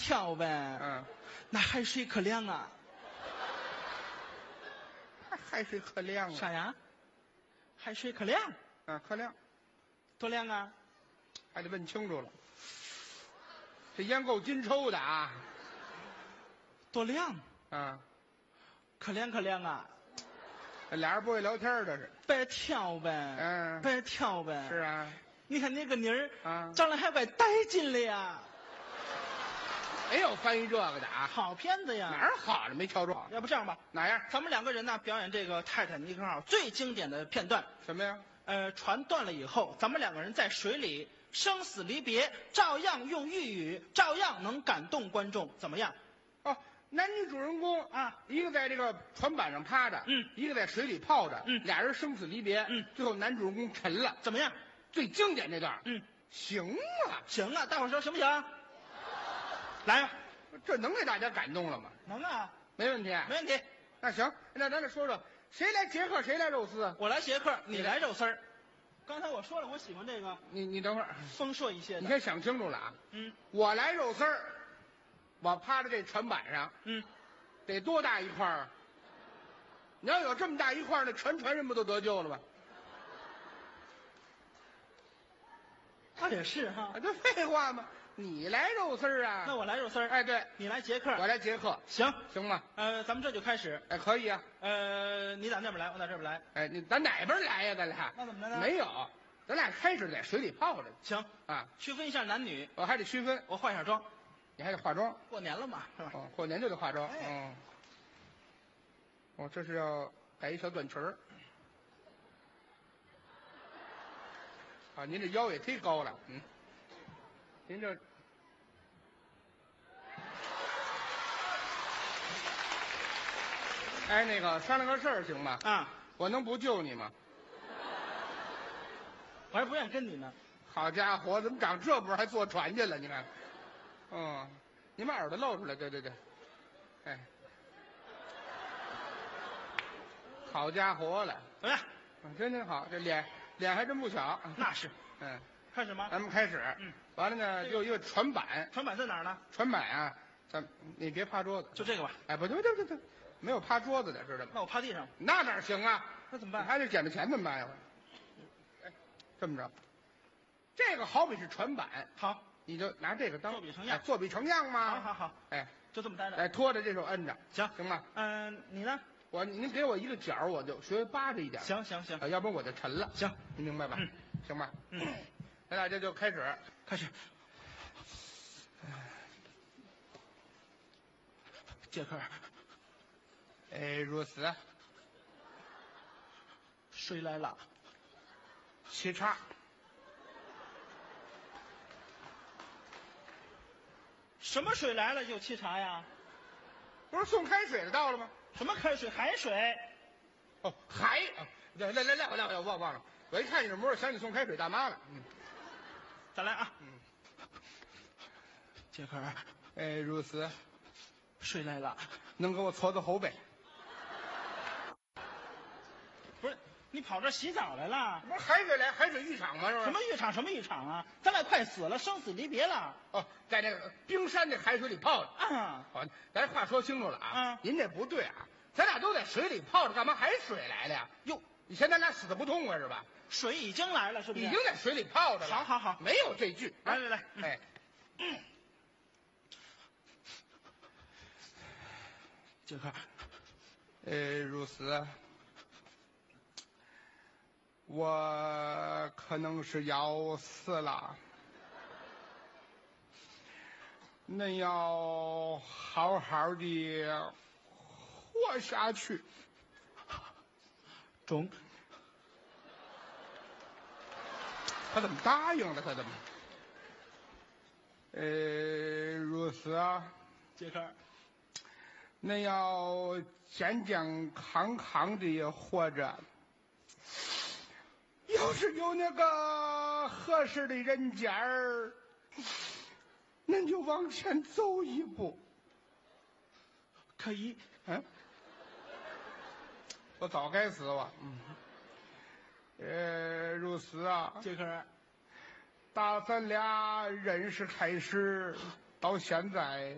跳呗。 嗯， 那海水可凉啊。 海水可凉啊。 啥呀？海水可凉？ 啊，可凉， 多凉啊？ 还得问清楚了。这烟够金抽的啊。 多凉？ 啊， 可凉可凉啊？ 这俩人不会聊天的是。 白跳呗。 嗯， 白跳呗。 是啊。 你看那个妮儿啊， 长得还怪带劲的呀。 没有翻译这个的啊。 好片子呀。 哪儿好了没瞧着？ 要不这样吧， 哪样？ 咱们两个人呢表演这个泰坦尼克号最经典的片段。 什么呀？ 船断了以后，咱们两个人在水里生死离别，照样用粤语，照样能感动观众，怎么样？ 哦，男女主人公啊， 一个在这个船板上趴着，一个在水里泡着，俩人生死离别，最后男主人公沉了， 怎么样？ 最经典这段，行啊， 行啊，大伙儿说行不行？来吧， 这能给大家感动了吗？ 能啊， 没问题， 没问题。 那行，那咱再说说，谁来杰克，谁来肉丝？ 我来杰克，你来肉丝儿。刚才我说了，我喜欢这个你等会儿， 丰硕一些的。 你先想清楚了啊。我来肉丝儿，我趴在这船板上，得多大一块儿啊？你要有这么大一块儿，那全船人不都得救了吗？ 他也是哈。 这废话吗？你来肉丝儿啊？ 那我来肉丝儿。 哎，对， 你来杰克， 我来杰克， 行行吗？ 咱们这就开始。 哎，可以啊。 你打那边来，我打这边来。 哎，咱哪边来呀？咱俩那怎么来呢？ 没有，咱俩开始在水里泡着。 行啊， 区分一下男女。 我还得区分， 我化一下妆， 你还得化妆。 过年了嘛，是吧？ 哦，过年就得化妆。 哎哦，这是要改一小短裙儿。啊，您这腰也忒高了，您这。哎，那个商量个事儿行吗？ 啊， 我能不救你吗？ 我还不愿意跟你呢。 好家伙，怎么长这波还坐船去了？你看，你把耳朵露出来，对对对，哎，好家伙了， 怎么样？ 真好，这脸还真不小。 那是，开始吗？ 咱们开始。完了呢，就一个船板。 船板在哪儿呢？ 船板啊，你别趴桌子， 就这个吧。 哎，不对，没有趴桌子的，知道吗？ 那我趴地上。 那哪行啊？ 那怎么办？ 还得捡着钱怎么办呀？哎，这么着，这个好比是船板， 好， 你就拿这个当作比成样， 作比成样嘛。 好， 哎， 就这么待着。 哎，拖着这手摁着，行吗？ 你呢？ 您给我一个角，我就学扒着一点。 行， 要不然我就沉了。 行， 您明白吧？行吧？咱俩这就开始。 杰克， 如此。 水来了。 沏茶。 什么水来了就沏茶呀？ 不是送开水的到了吗？ 什么开水？海水。 哦，来，我忘了。我一看你这模样，想起送开水大妈了。 再来啊。杰克， 如此。 水来了。 能给我搓个后背？ 不是，你跑这洗澡来了？ 不是海水来，海水浴场吗？是吧？ 什么浴场啊？咱俩快死了，生死离别了。 哦，在那个冰山那海水里泡着。好，咱话说清楚了啊。您这不对啊，咱俩都在水里泡着，干嘛还水来了呀？哟，你嫌咱俩死的不痛快是吧？ 水已经来了，是不是？ 已经在水里泡着了。 好， 没有这句。 来， 哎。 杰克， 如此。我可能是要死了，恁要好好的活下去。 中。 他怎么答应了？他怎么？如此啊， 杰克。 恁要健健康康的活着。要是有那个合适的人家儿，恁就往前走一步。 可以。 我早该死了。如此啊， 杰克， 打咱俩认识开始到现在，